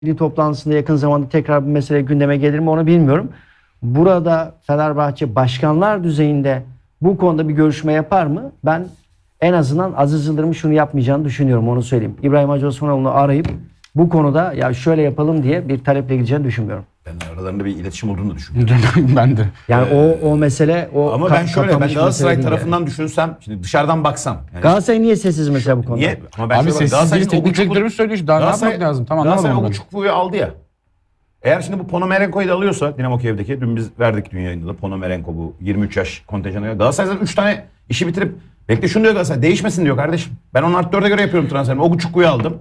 toplantısında yakın zamanda tekrar bir mesele gündeme gelir mi onu bilmiyorum. Burada Fenerbahçe başkanlar düzeyinde bu konuda bir görüşme yapar mı? Ben en azından Aziz Yıldırım'ın şunu yapmayacağını düşünüyorum, onu söyleyeyim. İbrahim Hacı Osmanoğlu'nu arayıp bu konuda ya şöyle yapalım diye bir taleple gideceğini düşünmüyorum. Ben aralarında bir iletişim olduğunu düşünüyorum. Ben de. Yani o mesele o ama ben şöyle, ben Galatasaray tarafından düşünsem, şimdi dışarıdan baksam. Yani Galatasaray niye sessiz mesela bu konuda? niye? Ama ben Abi sessiz değil, teknik direktörümüz söylüyor. Daha ne yapmak lazım? Tamam, Galatasaray anlamadım o Çukbu'yu aldı ya. Eğer şimdi bu Ponomarenko'yu da alıyorsa Dinamo Kiev'deki, dün biz verdik dünya yayında da Ponomarenko, bu 23 yaş kontenjanı. Galatasaray'dan 3 tane işi bitirip bekle şunu diyor Galatasaray, değişmesin diyor kardeşim. Ben onu artı 4'e göre yapıyorum transferimi. O Çukbu'yu aldım.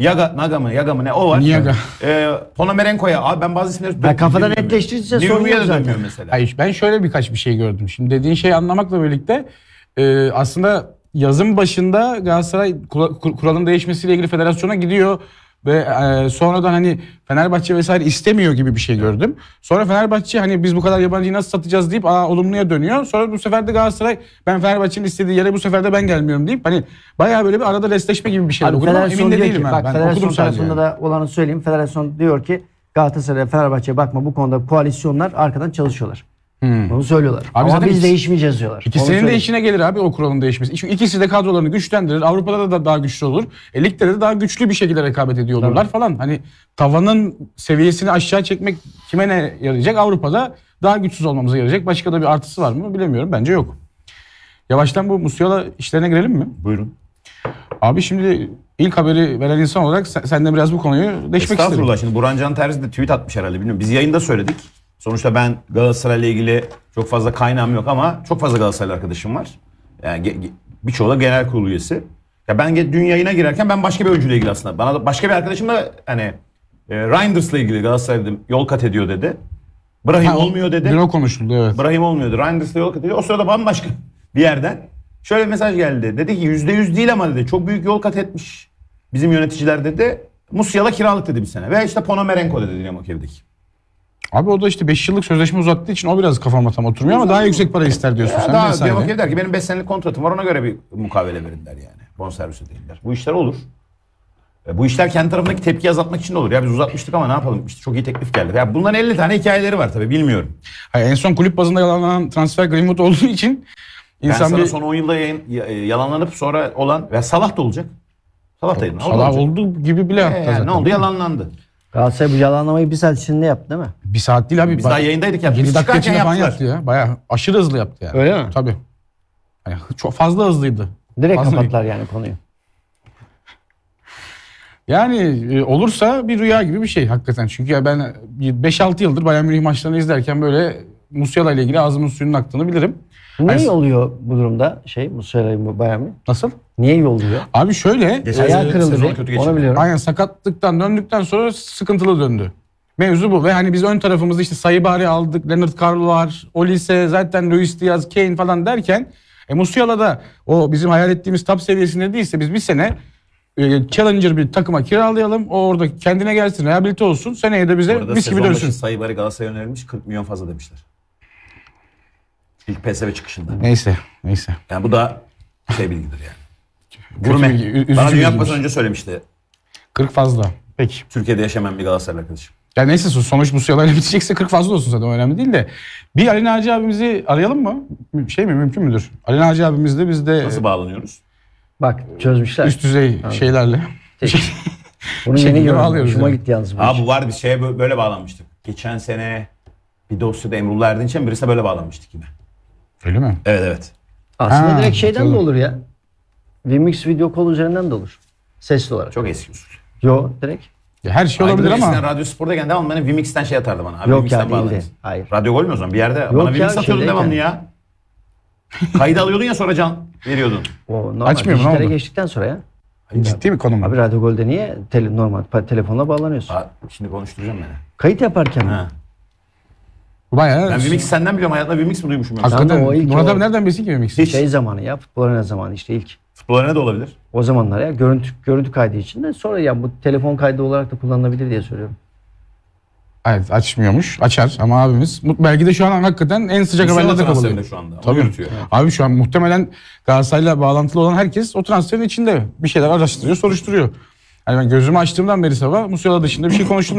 Yaga mı ne o var. Yaga. Ponomarenko'ya abi ben bazı isimleri kafada netleştirirse sorun yok zaten. Mesela. Hayır, ben şöyle birkaç bir şey gördüm. Şimdi dediğin şeyi anlamakla birlikte aslında yazın başında Galatasaray kuralın değişmesiyle ilgili federasyona gidiyor ve sonradan hani Fenerbahçe vesaire istemiyor gibi bir şey gördüm. Sonra Fenerbahçe hani biz bu kadar yabancıyı nasıl satacağız deyip olumluya dönüyor. Sonra bu sefer de Galatasaray ben Fenerbahçe'nin istediği yere bu sefer de ben gelmiyorum deyip hani bayağı böyle bir arada restleşme gibi bir şey okudum ama emin de değilim. Bak, Ben federasyon okudum sadece. tarafında da olanı söyleyeyim. Federasyon diyor ki Galatasaray'a, Fenerbahçe'ye bakma, bu konuda koalisyonlar arkadan çalışıyorlar. Onu söylüyorlar. Abi ama biz ikisi- değişmeyeceğiz diyorlar. İkisinin de işine gelir abi o kuralın değişmesi. Çünkü ikisi de kadrolarını güçlendirir. Avrupa'da da daha güçlü olur. Ligde de daha güçlü bir şekilde rekabet ediyor olurlar falan. Hani tavanın seviyesini aşağı çekmek kime ne yarayacak? Avrupa'da daha güçsüz olmamıza yarayacak. Başka da bir artısı var mı bilemiyorum. Bence yok. Yavaştan bu Musiala işlerine girelim mi? Buyurun. Abi şimdi ilk haberi veren insan olarak senden biraz bu konuyu deşmek istedim. Estağfurullah, şimdi Burhan Can Terzi de tweet atmış herhalde, bilmiyorum. Biz yayında söyledik. Sonuçta ben Galatasaray'la ilgili çok fazla kaynağım yok ama çok fazla Galatasaraylı arkadaşım var. Yani birçoğu da genel kurul üyesi. Ya ben dün yayına girerken ben başka bir oyuncuyla ilgili aslında. Bana da başka bir arkadaşım da hani Reinders'la ilgili Galatasaray dedim, yol kat ediyor dedi. Brahim olmuyor dedi. Dün o konuşuldu, evet. Brahim olmuyordu. Reinders'la yol kat ediyor. O sırada bambaşka bir yerden şöyle bir mesaj geldi. Dedi ki %100 değil ama dedi, çok büyük yol kat etmiş bizim yöneticiler dedi. Musiala kiralık dedi bir sene. Ve işte Ponomarenko dedi Dinamo Kiev'deki. Abi o da işte 5 yıllık sözleşme uzattığı için o biraz kafama tam oturmuyor ama daha yüksek para ister diyorsun sen. Daha vesaire. Dinamo Kiev der ki benim 5 senelik kontratım var, ona göre bir mukavele verin der yani. Bonservis ödeyin der. Bu işler olur. Bu işler kendi tarafındaki tepki azaltmak için de olur. Ya biz uzatmıştık ama ne yapalım, işte çok iyi teklif geldi. Ya bunların 50 tane hikayeleri var tabii, bilmiyorum. Hayır, en son kulüp bazında yalanlanan transfer Greenwood olduğu için İnsan insan ben bir... son 10 yılda yalanlanıp sonra olan ve Salah da olacak. Salah da yine. Salah olduğu gibi bile yaptı zaten. Ne oldu, yalanlandı. Galatasaray bu yalanlamayı bir saat içinde yaptı değil mi? Bir saat değil abi. Biz daha yayındaydık ya. 7 Biz dakika içinde çıkarken falan yaptılar. yaptı ya. Bayağı aşırı hızlı yaptı yani. Öyle mi? Tabii. Yani çok fazla hızlıydı. Direkt Fazla kapattılar yani konuyu. Yani olursa bir rüya gibi bir şey hakikaten. Çünkü ya ben 5-6 yıldır Bayern Münih maçlarını izlerken böyle Musiala ile ilgili ağzımın suyunun aktığını bilirim. Niye Yani- oluyor bu durumda Muslera'yı Bayern Münih? Nasıl? Niye yolluyor? Abi şöyle, Geçen Ayağı sene kırıldı sezonu bir. kötü Onu geçirdi. biliyorum. aynen sakatlıktan döndükten sonra sıkıntılı döndü. Mevzu bu ve hani biz ön tarafımızda işte Sayıbari aldık, Leonard Carlo var, Olise, zaten Luis Diaz, Kane falan derken Musiala da o bizim hayal ettiğimiz top seviyesinde değilse biz bir sene Challenger bir takıma kiralayalım. O orada kendine gelsin, rehabilite olsun. Seneye de Bu bize arada mis gibi sezon başı dönsün. Sayıbari Galatasaray'a önerilmiş, 40 milyon fazla demişler. İlk PSV çıkışında. Neyse. Yani bu da bilgidir yani. Kötü Gurme. bilgi, üzücü Bana Dünya bilgiymiş. Kupası'ndan önce söylemişti. 40 fazla. Peki. Türkiye'de yaşamayan bir Galatasaraylı arkadaşım. Ya neyse sonuç Musiala'yla bitecekse 40 fazla olsun zaten, önemli değil de. Bir Ali Naci abimizi arayalım mı? Mümkün müdür? Ali Naci abimiz de bizde Nasıl bağlanıyoruz? Bak çözmüşler. üst düzey şeylerle. Bunu şekilde yeni gördüm. bağlıyoruz Hoşuma yani. gitti yalnız bu Ha iş. bu var, bir şeye böyle bağlanmıştık. Geçen sene bir dosyada Emrullah Erdinç'e birisine böyle bağlanmıştık yine. Öyle mi? Evet. Aslında Ha, direkt şeyden de hatırladım. olur ya. Vimix video call üzerinden de olur. Sesli olarak. Çok eski usul. Yo direkt. Ya her şey olabilir Aydın ama. eskiden Radyo Spor'dayken devamlı bana Vimix'ten şey atardı bana. Abi Yok Vimix'ten ya, değildi. bağlanırız. Hayır. Radyo Gol mü o zaman? Bir yerde Yok bana ya, Vimix atıyordun şeydeyken. devamlı ya. Kaydı alıyordun ya, sonra can veriyordun. O normal. Açmıyor mu, ne Dijitale oldu? geçtikten sonra ya. Ciddi bir konu mu? Abi Radyo Gol'de niye normal telefonla bağlanıyorsun? Ha, şimdi konuşturacağım beni. Kayıt yaparken mi? Ha. Bayağı. Ben Vimix senden biliyorum. Hayatımda Vimix mi duymuşum? Ben? Hakikaten. Sen de o ilk Murat o- abi nereden bilsin ki Mix? Hiç. Şey zamanı ya, futbol arena zamanı işte ilk. Futbolda ne de olabilir? O zamanlar ya görüntü kaydı için de sonra ya bu telefon kaydı olarak da kullanılabilir diye söylüyorum. Evet, açmıyormuş. Açar ama abimiz belki de şu an hakikaten en sıcak haberlerde kabul transferinde ediyor. şu anda. Onu Tabii. yürütüyor. Abi şu an muhtemelen Galatasaray'la bağlantılı olan herkes o transferin içinde bir şeyler araştırıyor, soruşturuyor. Yani ben gözümü açtığımdan beri sabah Musiala dışında bir şey konuştum